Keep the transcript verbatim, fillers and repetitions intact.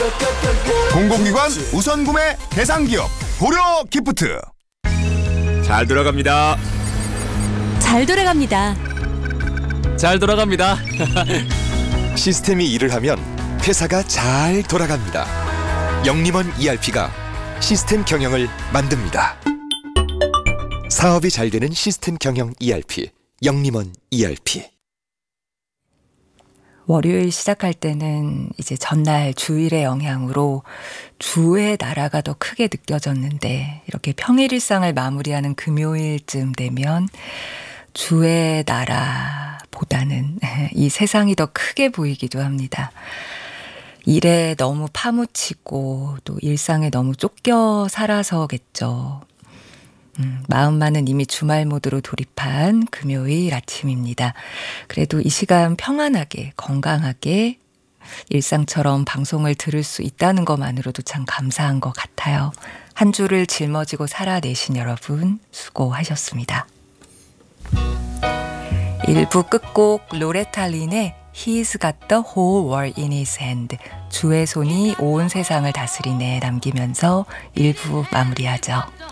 공공기관 우선 구매 대상 기업 고려 기프트. 잘 돌아갑니다. 잘 돌아갑니다. 잘 돌아갑니다. 시스템이 일을 하면 회사가 잘 돌아갑니다. 영림원 이알피가 시스템 경영을 만듭니다. 사업이 잘 되는 시스템 경영 이알피, 영림원 이알피. 월요일 시작할 때는 이제 전날 주일의 영향으로 주의 나라가 더 크게 느껴졌는데, 이렇게 평일 일상을 마무리하는 금요일쯤 되면 주의 나라보다는 이 세상이 더 크게 보이기도 합니다. 일에 너무 파묻히고 또 일상에 너무 쫓겨 살아서겠죠. 음, 마음만은 이미 주말 모드로 돌입한 금요일 아침입니다. 그래도 이 시간 평안하게 건강하게 일상처럼 방송을 들을 수 있다는 것만으로도 참 감사한 것 같아요. 한 주를 짊어지고 살아내신 여러분 수고하셨습니다. 일 부 끝곡 로레타 린의 He's got the whole world in his hand, 주의 손이 온 세상을 다스리네 남기면서 일 부 마무리하죠.